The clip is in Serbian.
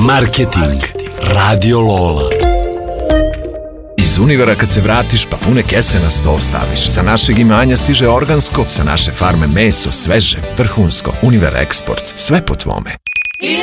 Marketing Radio Lola. Iz Univera kad se vratiš pa pune kese na sto staviš. Sa našeg imanja stiže organsko, sa naše farme meso, sveže, vrhunsko. Univer Eksport, sve po tvome.